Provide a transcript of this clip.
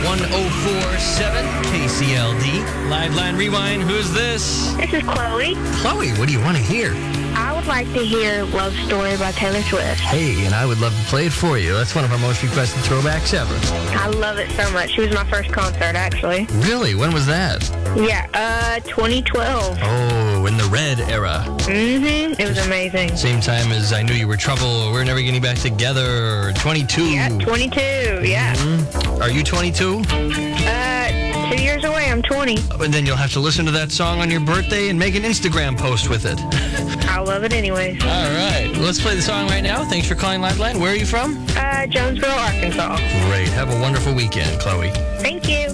1047 KCLD. Liveline Rewind, who's this? This is Chloe. Chloe, what do you want to hear? I would like to hear Love Story by Taylor Swift. Hey, and I would love to play it for you. That's one of our most requested throwbacks ever. I love it so much. She was my first concert, actually. Really? When was that? Yeah, 2012. Oh, in the Red era. Mm-hmm. It was amazing. Same time as I Knew You Were Trouble, We're Never Getting Back Together, 22. Yeah, 22, yeah. Mm-hmm. Are you 22? 2 years away, I'm 20. And then you'll have to listen to that song on your birthday and make an Instagram post with it. I love it anyways. All right. Let's play the song right now. Thanks for calling Liveline. Where are you from? Jonesboro, Arkansas. Great. Have a wonderful weekend, Chloe. Thank you.